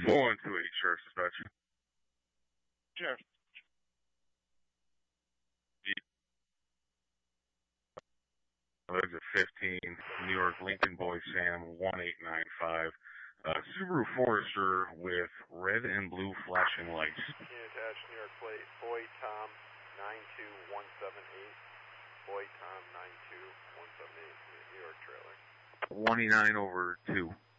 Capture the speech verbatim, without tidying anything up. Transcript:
one two eight, Sheriff's Dispatch. Sheriff. Exit fifteen, New York Lincoln Boy Sam one eight nine five. Uh, Subaru Forester with red and blue flashing lights. Attached New York plate, Boy Tom nine two one seven eight. Boy Tom nine two one seven eight, New York trailer. twenty-nine over two.